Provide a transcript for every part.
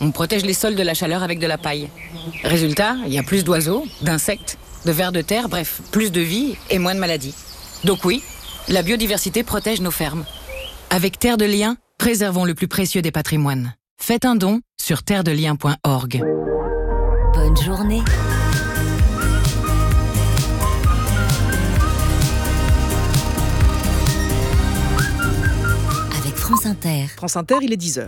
On protège les sols de la chaleur avec de la paille. Résultat, il y a plus d'oiseaux, d'insectes, de vers de terre, bref, plus de vie et moins de maladies. Donc oui, la biodiversité protège nos fermes. Avec Terre de Liens, préservons le plus précieux des patrimoines. Faites un don sur terredelien.org. Bonne journée. Avec France Inter. France Inter, il est 10h.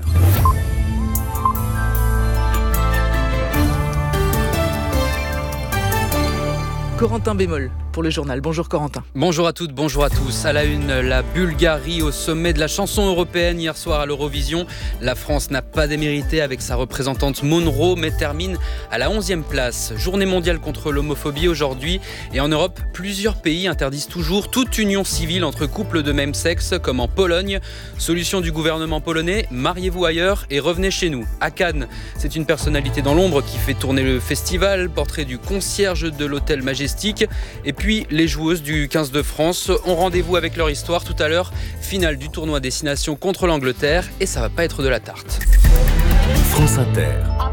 Corentin Bémol pour le journal. Bonjour Corentin. Bonjour à toutes, bonjour à tous. À la une, la Bulgarie au sommet de la chanson européenne hier soir à l'Eurovision. La France n'a pas démérité avec sa représentante Monroe, mais termine à la 11e place. Journée mondiale contre l'homophobie aujourd'hui. Et en Europe, plusieurs pays interdisent toujours toute union civile entre couples de même sexe, comme en Pologne. Solution du gouvernement polonais, mariez-vous ailleurs et revenez chez nous. À Cannes, c'est une personnalité dans l'ombre qui fait tourner le festival. Portrait du concierge de l'hôtel Majestic. Et puis les joueuses du 15 de France ont rendez-vous avec leur histoire tout à l'heure. Finale du tournoi Destination contre l'Angleterre et ça va pas être de la tarte. France Inter.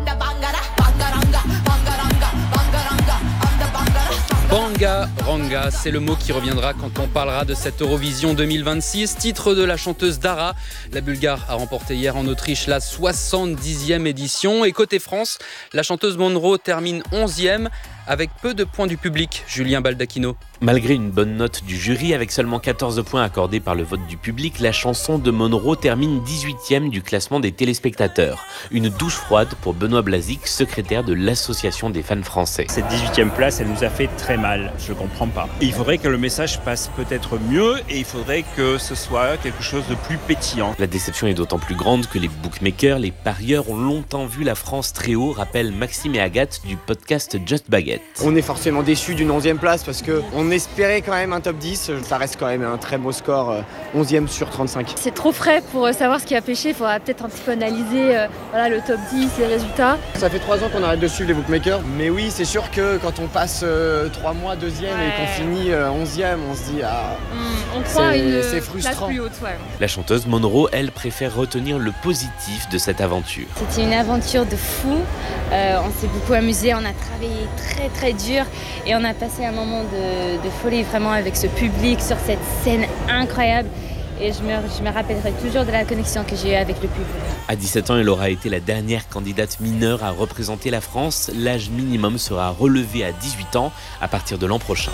Banga Ranga, c'est le mot qui reviendra quand on parlera de cette Eurovision 2026, titre de la chanteuse Dara. La Bulgare a remporté hier en Autriche la 70e édition. Et côté France, la chanteuse Monroe termine 11e avec peu de points du public. Julien Baldacchino. Malgré une bonne note du jury, avec seulement 14 points accordés par le vote du public, la chanson de Monroe termine 18e du classement des téléspectateurs. Une douche froide pour Benoît Blazic, secrétaire de l'Association des fans français. Cette 18e place, elle nous a fait très mal, je comprends pas. Il faudrait que le message passe peut-être mieux et il faudrait que ce soit quelque chose de plus pétillant. La déception est d'autant plus grande que les bookmakers, les parieurs ont longtemps vu la France très haut, rappellent Maxime et Agathe du podcast Just Baguette. On est forcément déçus d'une 11e place parce qu'on espérait quand même un top 10. Ça reste quand même un très beau score, 11e sur 35. C'est trop frais pour savoir ce qui a pêché. Il faudra peut-être un petit peu analyser le top 10, les résultats. Ça fait 3 ans qu'on arrête de suivre les bookmakers. Mais oui, c'est sûr que quand on passe 3 mois 2e et qu'on finit 11e, on se dit on croit c'est frustrant. Place plus haute, ouais. La chanteuse Monroe, elle, préfère retenir le positif de cette aventure. C'était une aventure de fou. On s'est beaucoup amusé, on a travaillé très très dur et on a passé un moment de folie vraiment avec ce public sur cette scène incroyable. Et je me rappellerai toujours de la connexion que j'ai eue avec le public. À 17 ans, elle aura été la dernière candidate mineure à représenter la France. L'âge minimum sera relevé à 18 ans à partir de l'an prochain.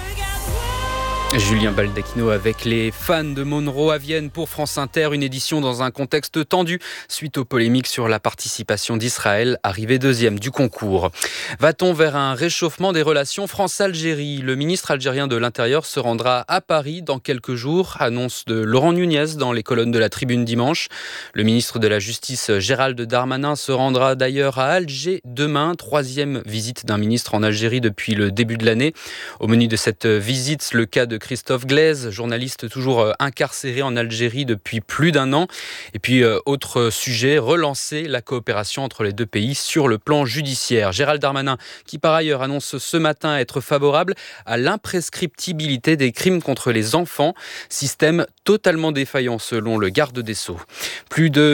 Julien Baldacchino avec les fans de Monroe à Vienne pour France Inter, une édition dans un contexte tendu suite aux polémiques sur la participation d'Israël, arrivé 2e du concours. Va-t-on vers un réchauffement des relations France-Algérie ? Le ministre algérien de l'Intérieur se rendra à Paris dans quelques jours, annonce de Laurent Nunez dans les colonnes de la Tribune dimanche. Le ministre de la Justice Gérald Darmanin se rendra d'ailleurs à Alger demain, 3e visite d'un ministre en Algérie depuis le début de l'année. Au menu de cette visite, le cas de Christophe Glaise, journaliste toujours incarcéré en Algérie depuis plus d'1 an. Et puis, autre sujet, relancer la coopération entre les deux pays sur le plan judiciaire. Gérald Darmanin, qui par ailleurs annonce ce matin être favorable à l'imprescriptibilité des crimes contre les enfants, système totalement défaillant selon le garde des Sceaux. Plus de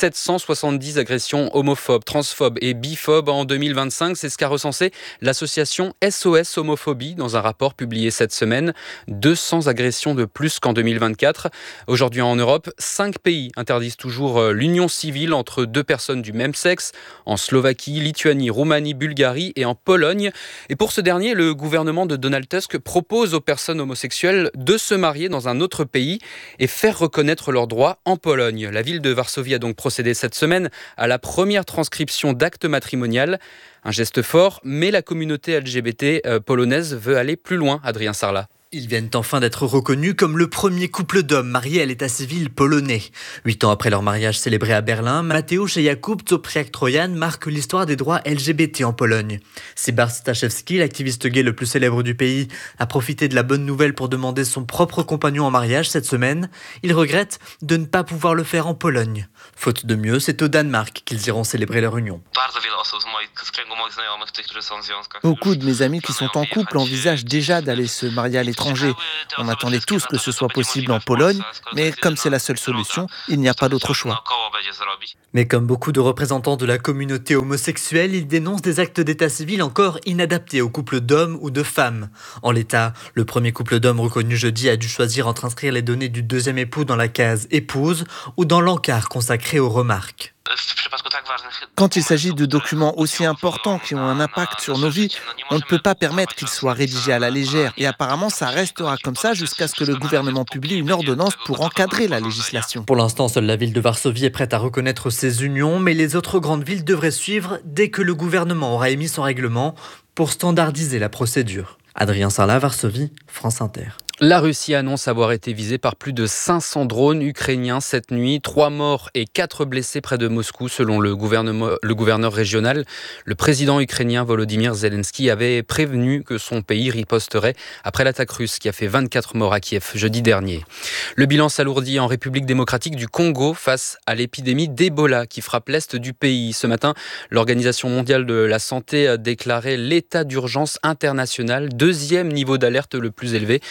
1770 agressions homophobes, transphobes et biphobes en 2025, c'est ce qu'a recensé l'association SOS Homophobie dans un rapport publié cette semaine. 200 agressions de plus qu'en 2024. Aujourd'hui en Europe, 5 pays interdisent toujours l'union civile entre 2 personnes du même sexe, en Slovaquie, Lituanie, Roumanie, Bulgarie et en Pologne. Et pour ce dernier, le gouvernement de Donald Tusk propose aux personnes homosexuelles de se marier dans un autre pays et faire reconnaître leurs droits en Pologne. La ville de Varsovie a donc procédé cette semaine à la première transcription d'acte matrimonial. Un geste fort, mais la communauté LGBT polonaise veut aller plus loin, Adrien Sarlat. Ils viennent enfin d'être reconnus comme le premier couple d'hommes mariés à l'état civil polonais. 8 ans après leur mariage célébré à Berlin, Mateusz et Jakub Topriak-Trojan marquent l'histoire des droits LGBT en Pologne. Sybart Staszewski, l'activiste gay le plus célèbre du pays, a profité de la bonne nouvelle pour demander son propre compagnon en mariage cette semaine. Il regrette de ne pas pouvoir le faire en Pologne. Faute de mieux, c'est au Danemark qu'ils iront célébrer leur union. Beaucoup de mes amis qui sont en couple envisagent déjà d'aller se marier à l'étranger. l'étranger. On attendait tous que ce soit possible en Pologne, mais comme c'est la seule solution, il n'y a pas d'autre choix. Mais comme beaucoup de représentants de la communauté homosexuelle, ils dénoncent des actes d'état civil encore inadaptés aux couples d'hommes ou de femmes. En l'état, le premier couple d'hommes reconnu jeudi a dû choisir entre inscrire les données du deuxième époux dans la case épouse ou dans l'encart consacré aux remarques. Quand il s'agit de documents aussi importants qui ont un impact sur nos vies, on ne peut pas permettre qu'ils soient rédigés à la légère. Et apparemment, ça restera comme ça jusqu'à ce que le gouvernement publie une ordonnance pour encadrer la législation. Pour l'instant, seule la ville de Varsovie est prête à reconnaître ces unions, mais les autres grandes villes devraient suivre dès que le gouvernement aura émis son règlement pour standardiser la procédure. Adrien Sarlat, Varsovie, France Inter. La Russie annonce avoir été visée par plus de 500 drones ukrainiens cette nuit. 3 morts et 4 blessés près de Moscou, selon le gouverneur régional. Le président ukrainien Volodymyr Zelensky avait prévenu que son pays riposterait après l'attaque russe qui a fait 24 morts à Kiev jeudi dernier. Le bilan s'alourdit en République démocratique du Congo face à l'épidémie d'Ebola qui frappe l'est du pays. Ce matin, l'Organisation mondiale de la santé a déclaré l'état d'urgence international, 2e niveau d'alerte le plus élevé.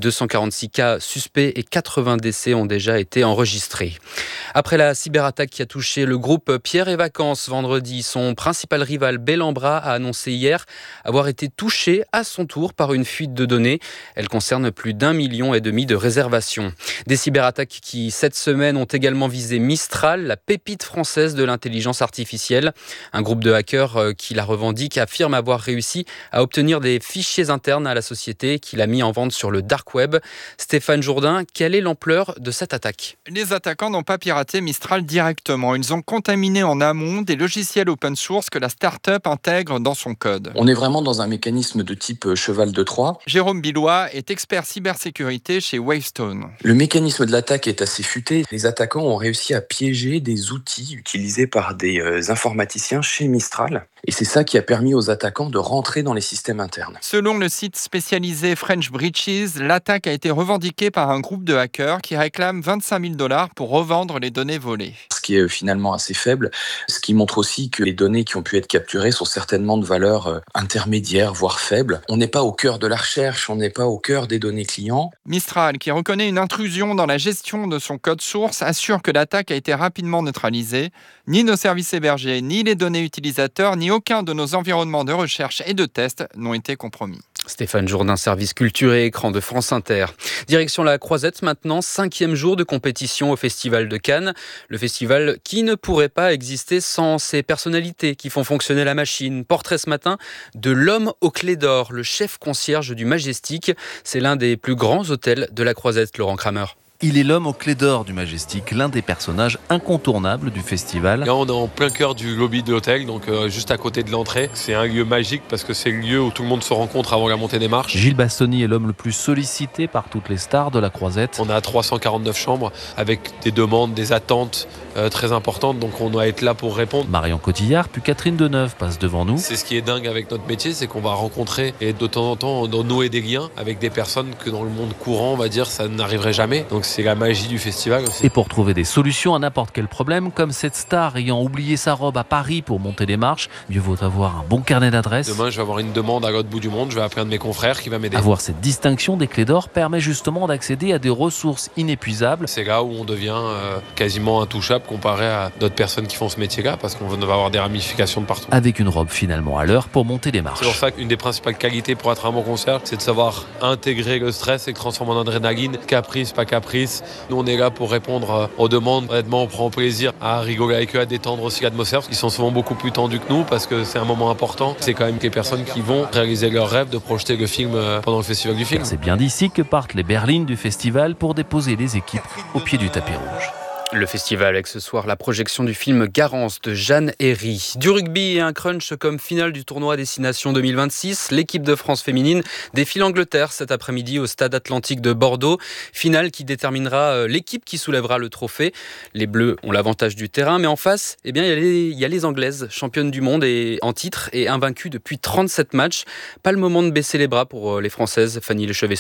246 cas suspects et 80 décès ont déjà été enregistrés. Après la cyberattaque qui a touché le groupe Pierre et Vacances vendredi, son principal rival Bellambra a annoncé hier avoir été touché à son tour par une fuite de données. Elle concerne plus d'1,5 million de réservations. Des cyberattaques qui, cette semaine, ont également visé Mistral, la pépite française de l'intelligence artificielle. Un groupe de hackers qui la revendique affirme avoir réussi à obtenir des fichiers internes à la société qu'il a mis en vente sur le dark web. Stéphane Jourdain, quelle est l'ampleur de cette attaque ? Les attaquants n'ont pas piraté Mistral directement. Ils ont contaminé en amont des logiciels open source que la start-up intègre dans son code. On est vraiment dans un mécanisme de type cheval de Troie. Jérôme Billois est expert cybersécurité chez Wavestone. Le mécanisme de l'attaque est assez futé. Les attaquants ont réussi à piéger des outils utilisés par des informaticiens chez Mistral. Et c'est ça qui a permis aux attaquants de rentrer dans les systèmes internes. Selon le site spécialisé French Breaches, l'attaque a été revendiquée par un groupe de hackers qui réclame $25 000 pour revendre les données volées. Ce qui est finalement assez faible, ce qui montre aussi que les données qui ont pu être capturées sont certainement de valeur intermédiaire, voire faible. On n'est pas au cœur de la recherche, on n'est pas au cœur des données clients. Mistral, qui reconnaît une intrusion dans la gestion de son code source, assure que l'attaque a été rapidement neutralisée. Ni nos services hébergés, ni les données utilisateurs, ni aucun de nos environnements de recherche et de test n'ont été compromis. Stéphane Jourdain, service culture et écran de France Inter. Direction la Croisette maintenant, 5e jour de compétition au Festival de Cannes. Le festival qui ne pourrait pas exister sans ces personnalités qui font fonctionner la machine. Portrait ce matin de l'homme aux clés d'or, le chef concierge du Majestic. C'est l'un des plus grands hôtels de la Croisette, Laurent Kramer. Il est l'homme aux clés d'or du Majestic, l'un des personnages incontournables du festival. Là, on est en plein cœur du lobby de l'hôtel, donc juste à côté de l'entrée. C'est un lieu magique parce que c'est le lieu où tout le monde se rencontre avant la montée des marches. Gilles Bassoni est l'homme le plus sollicité par toutes les stars de la Croisette. On a 349 chambres avec des demandes, des attentes très importantes, donc on doit être là pour répondre. Marion Cotillard, puis Catherine Deneuve passe devant nous. C'est ce qui est dingue avec notre métier, c'est qu'on va rencontrer et de temps en temps nouer des liens avec des personnes que dans le monde courant, on va dire, ça n'arriverait jamais. Donc c'est la magie du festival aussi. Et pour trouver des solutions à n'importe quel problème, comme cette star ayant oublié sa robe à Paris pour monter les marches, mieux vaut avoir un bon carnet d'adresses. Demain, je vais avoir une demande à l'autre bout du monde, je vais appeler un de mes confrères qui va m'aider. Avoir cette distinction des clés d'or permet justement d'accéder à des ressources inépuisables. C'est là où on devient quasiment intouchable comparé à d'autres personnes qui font ce métier-là, parce qu'on va avoir des ramifications de partout. Avec une robe finalement à l'heure pour monter les marches. C'est pour ça qu'une des principales qualités pour être un bon concierge, c'est de savoir intégrer le stress et le transformer en adrénaline, caprice, pas caprice. Nous, on est là pour répondre aux demandes. Honnêtement, on prend plaisir à rigoler avec eux, à détendre aussi l'atmosphère, parce qu'ils sont souvent beaucoup plus tendus que nous, parce que c'est un moment important. C'est quand même les personnes qui vont réaliser leur rêve de projeter le film pendant le festival du film. Car c'est bien d'ici que partent les berlines du festival pour déposer les équipes au pied du tapis rouge. Le festival avec ce soir la projection du film Garance de Jeanne Herry. Du rugby et un crunch comme finale du tournoi Destination 2026. L'équipe de France féminine défile l'Angleterre cet après-midi au Stade Atlantique de Bordeaux. Finale qui déterminera l'équipe qui soulèvera le trophée. Les Bleus ont l'avantage du terrain, mais en face, il y a les Anglaises, championnes du monde et en titre et invaincues depuis 37 matchs. Pas le moment de baisser les bras pour les Françaises, Fanny Lechevestrier.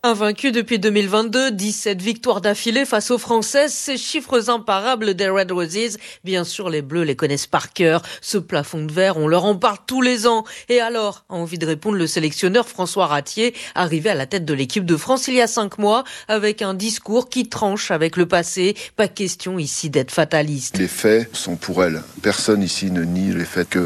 Invaincus depuis 2022, 17 victoires d'affilée face aux Françaises, ces chiffres imparables des Red Roses. Bien sûr, les Bleus les connaissent par cœur. Ce plafond de verre, on leur en parle tous les ans. Et alors, a envie de répondre le sélectionneur François Ratier, arrivé à la tête de l'équipe de France il y a 5 mois, avec un discours qui tranche avec le passé. Pas question ici d'être fataliste. Les faits sont pour elle. Personne ici ne nie les faits que